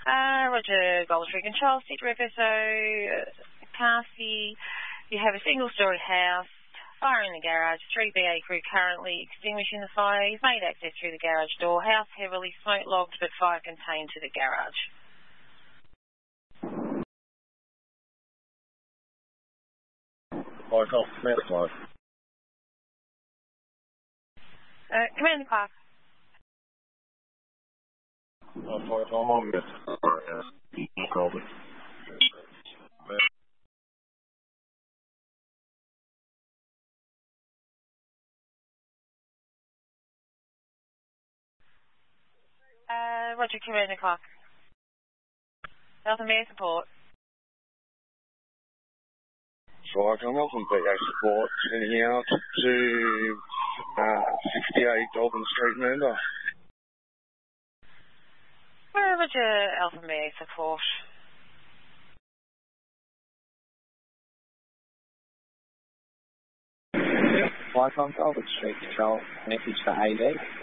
Roger, Gold Street Control, Cedar FSO, Cassie. You have a single-storey house, fire in the garage, 3 BA crew currently extinguishing the fire. You've made access through the garage door. House heavily smoke-logged but fire contained to the garage. Fire call, Commander Clark. Commander Clark. Fire call, I'm on this. No called it. Roger, Commander Clark. Health and Mayor support. Fire call, Melbourne BA support, sending out to 68 Dolben Street, Manda. Roger, Health and Mayor support. Fire call, Dolben Street Control, message for AD.